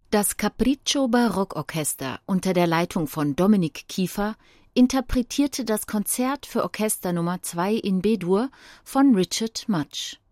Das Capriccio Barockorchester unter der Leitung von Dominik Kiefer interpretierte das Konzert für Orchester Nummer 2 in B-Dur von Richard Mutch.